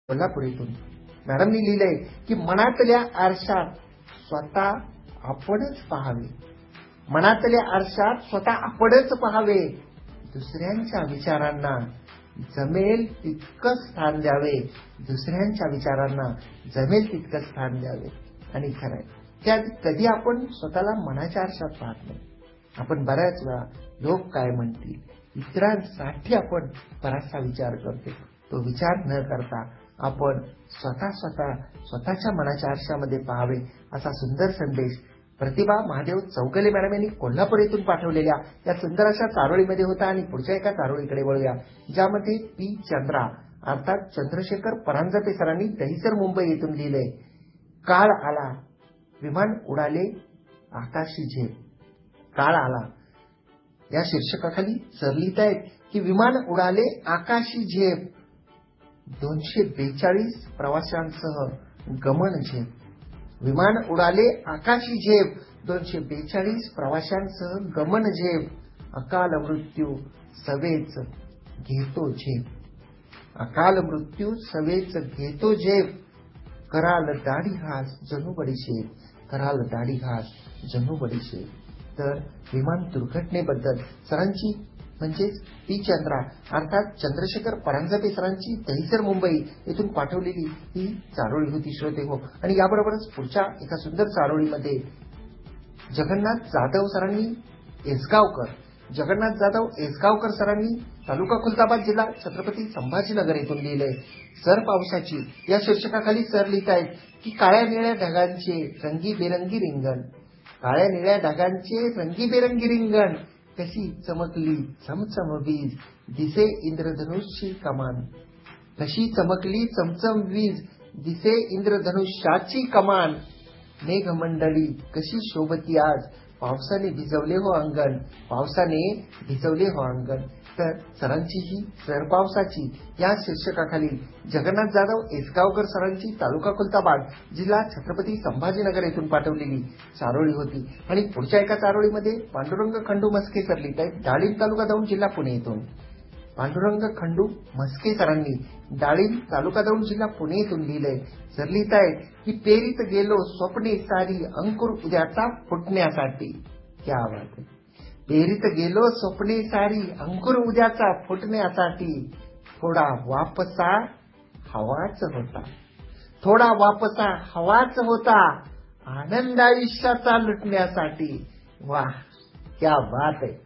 कोल्हापुरीतून मॅडमनी लिहिलंय की मनातल्या आरशात स्वतः आपणच पाहावे. मनातल्या आरशात स्वतः आपणच पाहावे. दुसऱ्यांच्या विचारांना जमेल तितकं स्थान द्यावे. दुसऱ्यांच्या विचारांना जमेल तितकं स्थान द्यावे. आणि खरंय त्यात कधी आपण स्वतःला मनाच्या आरशात पाहत नाही. आपण बऱ्याच वेळा लोक काय म्हणतील, इतरांसाठी आपण बराचसा विचार करतो. तो विचार न करता आपण स्वतःच्या मनाच्या आरशामध्ये पाहावे, असा सुंदर संदेश प्रतिभा महादेव चौगले मॅडम यांनी कोल्हापूर येथून पाठवलेल्या या सुंदर अशा चारोळीमध्ये होता. आणि पुढच्या एका चारोळीकडे वळूया, ज्यामध्ये पी चंद्रा अर्थात चंद्रशेखर परांजपे सरांनी दहिसर मुंबई येथून लिहिलंय. काळ आला विमान उडाले आकाशी झेप. काळ आला या शीर्षकाखाली सर लिहित आहेत की विमान उडाले आकाशी झेप. 242 प्रवाशांसह गमन झेप. विमान उडाले आकाशी झेप. 242 प्रवाशांसह गमन झेप. अकाल मृत्यू सवेच घेतो झेप. अकाल मृत्यू सवेच घेतो झेप. कराल दाढी घास जणू बडीशेप. कराल दाढी घास जणू बडीशेप. तर विमान दुर्घटनेबद्दल सरांची म्हणजेच पी चंद्रा अर्थात चंद्रशेखर परांजपे सरांची दहिसर मुंबई येथून पाठवलेली ही चारोळी होती श्रोते हो. आणि याबरोबरच पुढच्या एका सुंदर चारोळीमध्ये जगन्नाथ जाधव एसगावकर सरांनी तालुका खुलताबाद जिल्हा छत्रपती संभाजीनगर येथून लिहिलंय. सर पावसाची या शीर्षकाखाली सर लिहित आहेत की काळ्या निळ्या ढगांचे रंगीबेरंगी रिंगण. काळ्या निळ्या ढगांचे रंगीबेरंगी रिंगण. कशी चमकली चमचम वीज दिसे इंद्रधनुष्याची कमान. कशी चमकली चमचम वीज दिसे इंद्रधनुष्याची कमान. मेघमंडळी कशी शोभती आज पावसाने भिजवले हो अंगण. पावसाने भिजवले हो अंगण. तर सरांची ही सर पावसाची या शीर्षकाखाली जगन्नाथ जाधव एसगावकर सरांची तालुका खुलताबाद जिल्हा छत्रपती संभाजीनगर येथून पाठवलेली चारोळी होती. आणि पुढच्या एका चारोळीमध्ये पांडुरंग खंडू मस्के सर लिहित आहेत डाळिंब तालुका दौंड जिल्हा पुणे येथून. पांडुरंग खंडू मस्के सरांनी डाळिंब तालुका दौंड जिल्हा पुणे येथून लिहिलंय. सर लिहित आहेत की पेरीत गेलो स्वप्ने सारी अंकुर उद्याचा फुटण्यासाठी. क्या बात आहे. पेरीत गेलो स्वप्ने सारी अंकुर उद्याचा फुटण्यासाठी. थोडा वापसा हवाच होता. थोडा वापसा हवाच होता आनंद आयुष्याचा लुटण्यासाठी. वाह क्या बात आहे.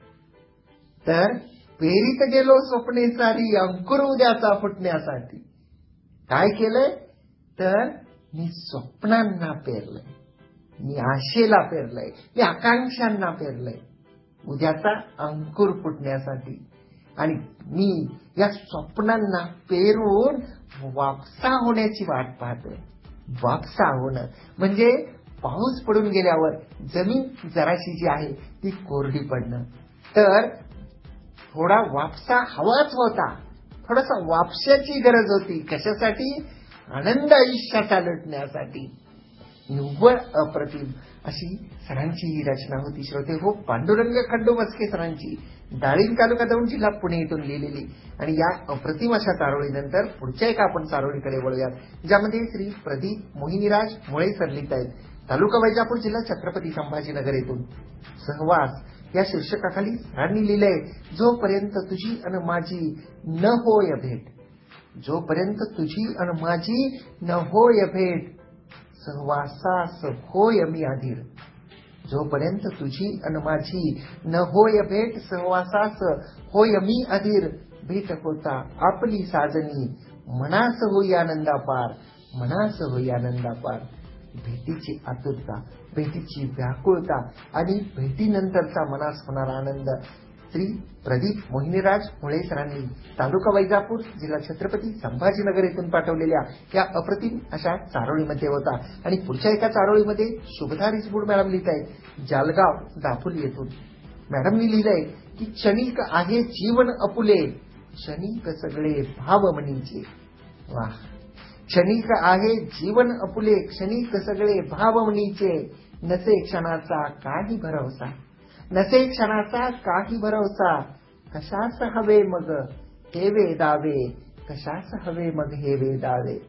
तर पेरीत गेलो स्वप्ने सारी अंकुर उद्याचा फुटण्यासाठी. काय केलंय तर मी स्वप्नांना पेरलंय. मी आशेला पेरलंय. मी आकांक्षांना पेरलंय उद्याचा अंकुर फुटण्यासाठी. आणि मी या स्वप्नांना पेरून वापसा होण्याची वाट पाहतोय. वापसा होणं म्हणजे पाऊस पडून गेल्यावर जमीन जराशी जी आहे ती कोरडी पडणं. तर थोडा वापसा हवाच होता. थोडासा वापशाची गरज होती. कशासाठी? आनंद आयुष्याचा लुटण्यासाठी. निव्वळ अप्रतिम अशी सरांची ही रचना होती श्रोते हो. पांडुरंग खंडू मस्के सरांची डाळिंब तालुका दौंड जिल्हा पुणे येथून लिहिलेली. आणि या अप्रतिम अशा चारोळीनंतर पुढच्या एका आपण चारोळीकडे वळूयात, ज्यामध्ये श्री प्रदीप मोहिनीराज मुळे सर लिहित आहेत तालुका वैजापूर जिल्हा छत्रपती संभाजीनगर येथून. सहवास या शीर्षकाखाली सरांनी लिहिलंय जोपर्यंत तुझी अन माझी न होय भेट. जोपर्यंत तुझी अन माझी न होय भेट सहवासास होय मी अधीर. जोपर्यंत तुझी अन माझी न होय भेट सहवासास होय मी अधीर. भेट होता आपली साजनी मनास होई आनंदापार. मनास होई आनंदापार. भेटीची आतुरता, भेटीची व्याकुळता आणि भेटीनंतरचा मनास होणारा आनंद श्री प्रदीप मोहिनीराज मुळे सरांनी तालुका वैजापूर जिल्हा छत्रपती संभाजीनगर येथून पाठवलेल्या या अप्रतिम अशा चारोळीमध्ये होता. आणि पुढच्या एका चारोळीमध्ये शुभधा रिसबूड मॅडम लिहित आहेत जालगाव दापोली येथून. मॅडमनी लिहिलंय की क्षणिक आहे जीवन अपुले क्षणिक सगळे भाव मनीचे. वाह. क्षणिक आहे जीवन अपुले क्षणिक सगळे भाव मनीचे. नसे क्षणाचा काही भरवसा. नसे क्षणाचा काही भरवसा. कशास हवे मग हे वेदावे. कशास हवे मग हे वेदावे.